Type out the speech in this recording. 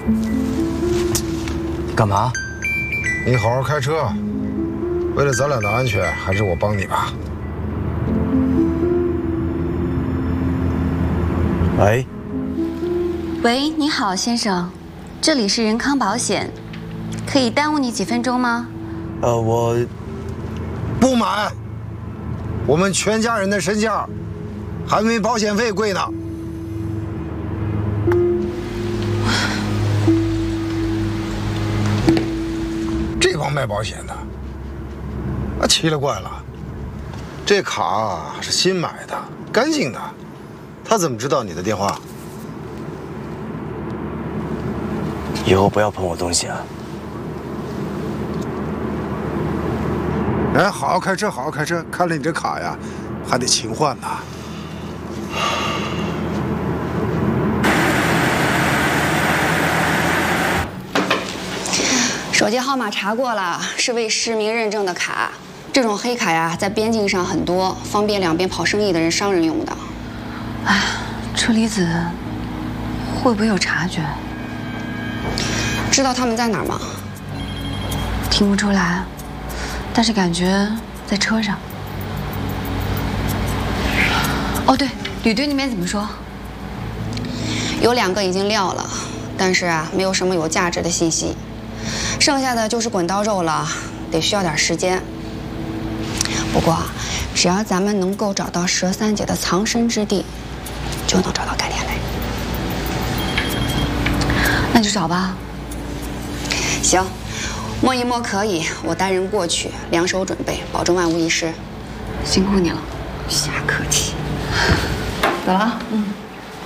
你干嘛？ 你好好开车，为了咱俩的安全，还是我帮你吧。 喂。 喂，你好，先生，这里是仁康保险，可以耽误你几分钟吗？ 我不满。我们全家人的身价还没保险费贵呢。这帮卖保险的，啊，奇了怪了，这卡是新买的，干净的，他怎么知道你的电话？ 以后不要碰我东西啊！ 哎，好好开车，好好开车。看了你这卡呀，还得勤换呢。 手机号码查过了，是为实名认证的卡。这种黑卡呀，在边境上很多，方便两边跑生意的人、商人用的。哎，车厘子会不会有察觉？知道他们在哪儿吗？听不出来，但是感觉在车上。哦，对，吕队那边怎么说？有2个已经撂了，但是啊，没有什么有价值的信息。剩下的就是滚刀肉了，得需要点时间。不过，只要咱们能够找到佘三姐的藏身之地，就能找到盖莲雷。那就找吧。行，摸一摸可以，我带人过去，两手准备，保证万无一失。辛苦你了，瞎客气。走了啊。